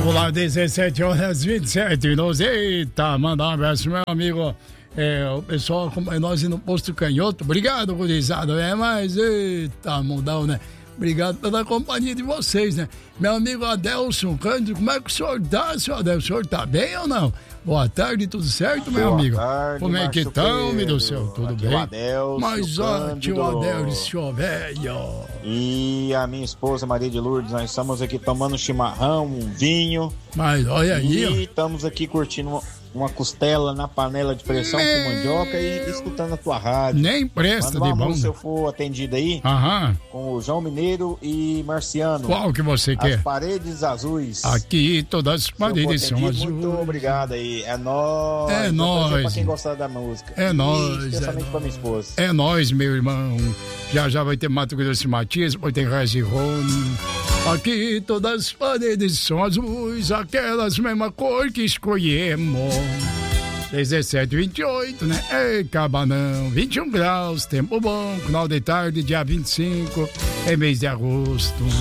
Vamos lá, 17h27. Eita, mandar um abraço, meu amigo. O pessoal acompanha nós no Posto Canhoto. Obrigado, gurizada. Mas, eita, mudão, né? Obrigado pela companhia de vocês, né? Meu amigo Adelson Cândido, como é que o senhor tá, senhor Adelson? O senhor tá bem ou não? Boa tarde, tudo certo, meu amigo? Boa tarde, como é que estão, meu Deus do céu? Tudo aqui bem? O Adelson, mas, ó, tio Adelson, senhor velho. E a minha esposa Maria de Lourdes, nós estamos aqui tomando um chimarrão, um vinho. Mas olha aí, E estamos aqui curtindo uma costela na panela de pressão com mandioca e escutando a tua rádio. Nem presta Manda de uma bom. música, se eu for atendido aí, com o João Mineiro e Marciano. Qual que você quer? As Paredes Azuis. Aqui todas as paredes são azuis. Muito obrigado aí. É nóis. É nóis. Pra quem gostar da música. É nóis. Especialmente pra minha esposa. É nóis, meu irmão. Já vai ter Mato Grosso e Matias, depois tem Raiz e Rony. Aqui todas as paredes são azuis, aquelas mesma cor que escolhemos. 17h28, né? Ei, cabanão, 21 graus, tempo bom, final de tarde, dia 25, é mês de agosto.